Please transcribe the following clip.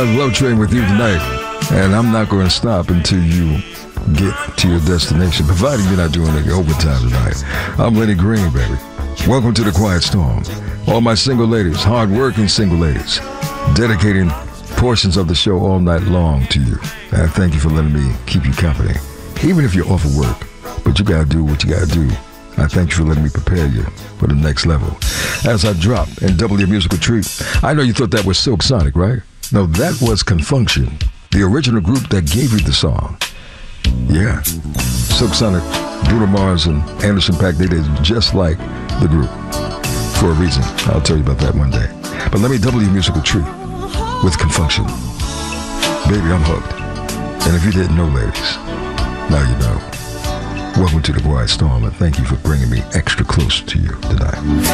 Love Train with you tonight, and I'm not going to stop until you get to your destination, provided you're not doing any overtime tonight. I'm Lenny Green, baby. Welcome to the Quiet Storm. All my single ladies, hard-working single ladies, dedicating portions of the show all night long to you. And thank you for letting me keep you company, even if you're off of work. But you got to do what you got to do. I thank you for letting me prepare you for the next level. As I drop and double your musical treat, I know you thought that was Silk Sonic, right? No, that was Confunction, the original group that gave you the song. Yeah, Silk Sonic, Bruno Mars, and Anderson .Paak, they did just like the group for a reason. I'll tell you about that one day. But let me double your musical treat with Confunction. Baby, I'm hooked. And if you didn't know, ladies, now you know. Welcome to the Quiet Storm, and thank you for bringing me extra close to you tonight.